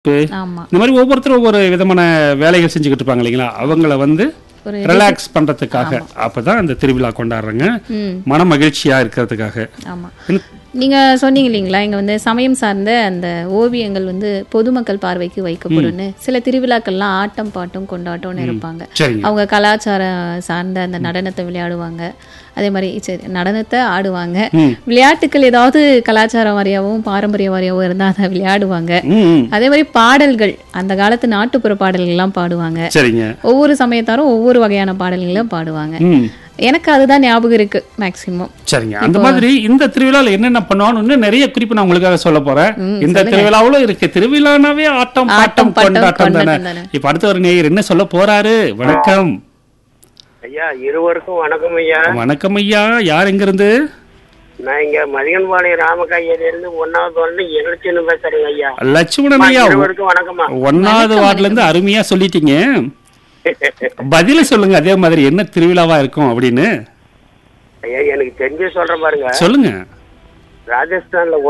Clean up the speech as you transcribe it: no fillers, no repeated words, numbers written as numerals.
ஆமா. இந்த மாதிரி ஒவ்வொருத்தரும் ஒவ்வொரு விதமான வேலைகள் செஞ்சுக்கிட்டு இருப்பாங்க இல்லைங்களா? அவங்கள வந்து ஒரு ரிலாக்ஸ் பண்றதுக்காக அப்பதான் அந்த திருவிழா கொண்டாடுறாங்க. ம். மன மகிழ்ச்சியா இருக்கிறதுக்காக. ஆமா. இன்னும் நீங்க சொன்னீங்க இல்லைங்களா, இங்க வந்து சமயம் சார்ந்த அந்த ஓவியங்கள் வந்து பொதுமக்கள் பார்வைக்கு வைக்கப்படும்னு. சில திருவிழாக்கள்லாம் ஆட்டம் பாட்டம் கொண்டாட்டம்னு இருப்பாங்க. சரிங்க. அவங்க கலாச்சாரம் சார்ந்த அந்த நடனத்தை விளையாடுவாங்க. அதே மாதிரி சரி நடனத்தை ஆடுவாங்க. விளையாட்டுக்கள் ஏதாவது கலாச்சாரம் வாரியாகவும் பாரம்பரிய வாரியாகவும் இருந்தா அதை விளையாடுவாங்க. ம். அதே மாதிரி பாடல்கள் அந்த காலத்து நாட்டுப்புற பாடல்கள் எல்லாம் பாடுவாங்க. சரிங்க. ஒவ்வொரு சமயத்தாரும் ஒவ்வொரு வகையான பாடல்களும் பாடுவாங்க. ம். எனக்கு அதுதான் ஞாபகம் இருக்கு மேக்சிமம். சரிங்க. அந்த மாதிரி இந்த திருவிழால என்னென்ன பண்ணுவான்னு இன்னும் நிறைய குறிப்பு நான் உங்களுக்காக சொல்ல போறேன். இந்த திருவிழாவுல இருக்கு. திருவிழானாவே ஆட்டம் பாட்டம் கொண்டாட்டம் தானே. இப்ப அடுத்த ஒரு நேயர் என்ன சொல்ல போறாரு? வணக்கம் ஐயா, இருவருக்கும் வணக்கம் ஐயா. வணக்கம் ஐயா. யார் எங்க இருந்து? நான் இங்க மதிகன்பாளையம் ராமகாயிலிருந்து 1வது வார்டு எழுச்சின்னு பேசுறேங்க ஐயா. லட்சுமணன் ஐயா, இருவருக்கும் வணக்கம்மா. 1வது வார்டுல இருந்து அருமையா சொல்லிட்டீங்க. பதில சொல்லுங்க அதே மாதிரி என்ன திருவிழாவா இருக்கும் அப்படின்னு. ஐயா, எனக்கு தெரிஞ்சு சொல்றேன் பாருங்க. சொல்லுங்க. ராஜஸ்தான்ல